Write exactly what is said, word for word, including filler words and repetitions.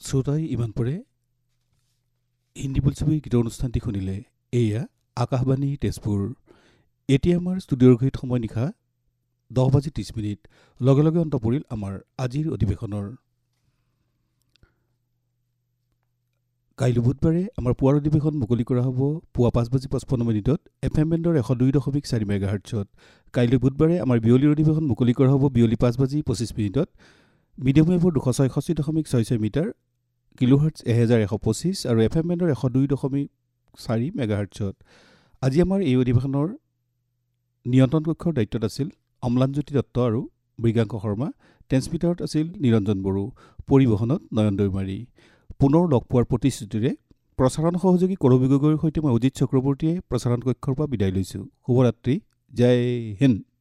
শ্ৰোতাই ইমান পৰে হিন্দী বোলছবিৰ গীতৰ অনুষ্ঠানটি শুনিলে। এয়া আকাশবাণী তেজপুৰ। এতিয়া আমাৰ ষ্টুডিঅ'ৰ ঘড়ীত সময় নিশা দহ বাজি ত্ৰিছ মিনিট। লগে লগে অন্ত পৰিল আমাৰ আজিৰ অধিৱেশনৰ। কাইলৈ বুধবাৰে আমাৰ পুৱাৰ অধিৱেশন মুকলি কৰা হ'ব পুৱা পাঁচ বাজি পঁচপন্ন মিনিটত এফ এম বেণ্ডৰ এশ দুই দশমিক চাৰি মেগাহাৰ্টছত। কাইলৈ বুধবাৰে আমাৰ বিয়লিৰ অধিৱেশন মুকলি কৰা হ'ব বিয়লি পাঁচ বাজি পঁচিছ মিনিটত মিডিয়াম ৱেভৰ দুশ ছয়ষষ্ঠি দশমিক ছয় ছয় মিটাৰ কিলোহাৰ্টছ এহেজাৰ এশ পঁচিছ আৰু এফ এম বেণ্ডৰ এশ দুই দশমিক চাৰি মেগাহাৰ্টছত। আজি আমাৰ এই অধিৱেশনৰ নিয়ন্ত্ৰণ কক্ষৰ দায়িত্বত আছিল অম্লানজ্যোতি দত্ত আৰু মৃগাংক শৰ্মা। ট্ৰেন্সমিটাৰত আছিল নিৰঞ্জন বড়ো, পৰিবহণত নয়ন দৈমাৰী। পুনৰ লগ পোৱাৰ প্ৰতিশ্ৰুতিৰে প্ৰচাৰণ সহযোগী কৰবী গগৈৰ সৈতে মই অজিত চক্ৰৱৰ্তীয়ে প্ৰচাৰণ কক্ষৰ পৰা বিদায় লৈছোঁ। শুভৰাত্ৰি। জয় হিন্দ।